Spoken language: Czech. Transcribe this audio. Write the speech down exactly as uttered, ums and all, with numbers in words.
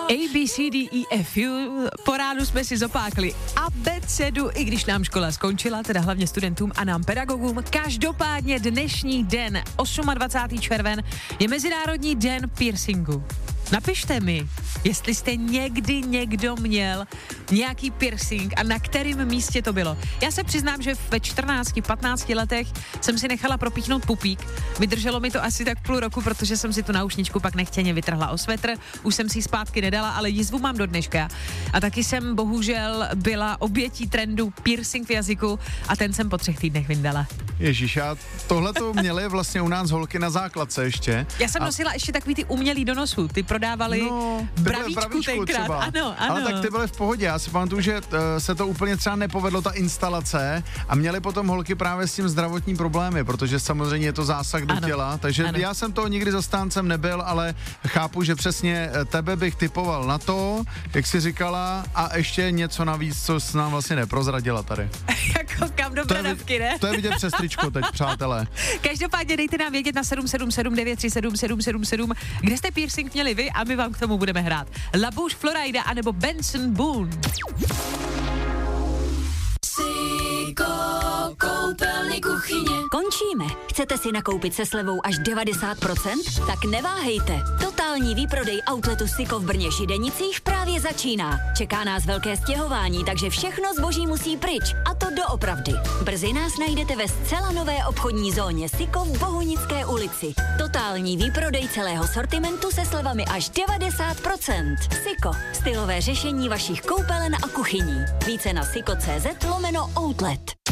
A, B, C, D, E, F, U. Po ránu jsme si zopákli abecedu, i když nám škola skončila, teda hlavně studentům a nám pedagogům. Každopádně dnešní den, dvacátého osmého červen, je Mezinárodní den piercingu. Napište mi, jestli jste někdy někdo měl nějaký piercing a na kterém místě to bylo. Já se přiznám, že ve čtrnácti patnácti letech jsem si nechala propíchnout pupík. Vydrželo mi to asi tak půl roku, protože jsem si tu náušničku pak nechtěně vytrhla o svetr. Už jsem si ji zpátky nedala, ale jizvu mám do dneška. A taky jsem bohužel byla obětí trendu piercing v jazyku a ten jsem po třech týdnech vyndala. Ježíš, a tohle to měli vlastně u nás holky na základce ještě. Já jsem a... nosila ještě takový ty umělý do nosu, ty prodávali no, bravíčku, bravíčku tenkrát. Třeba. Ano, ano. Ale tak ty byly v pohodě, já si pamatuju, že uh, se to úplně třeba nepovedlo, ta instalace, a měly potom holky právě s tím zdravotní problémy, protože samozřejmě je to zásah do ano. těla, takže ano. Já jsem toho nikdy zastáncem nebyl, ale chápu, že přesně tebe bych typoval na to, jak jsi říkala, a ještě něco navíc, co jsi nám vlastně neprozradila tady. Jako kam do bradavky, ne? To je vidět přes tričko teď, přátelé. Každopádně dejte nám vědět na sedm sedm sedm devět tři sedm sedm sedm sedm, kde jste piercing měli vy a my vám k tomu budeme hrát. La Bouche Florida anebo Benson Boone. Siko, koupelny, kuchyně. Končíme. Chcete si nakoupit se slevou až devadesát procent? Tak neváhejte. Totální výprodej outletu Siko v Brně Šidenicích právě začíná. Čeká nás velké stěhování, takže všechno zboží musí pryč. A to doopravdy. Brzy nás najdete ve zcela nové obchodní zóně Siko v Bohunické ulici. Totální výprodej celého sortimentu se slevami až devadesát procent. Siko. Stylové řešení vašich koupelen a kuchyní. Více na siko tečka cé zet lomeno outlet.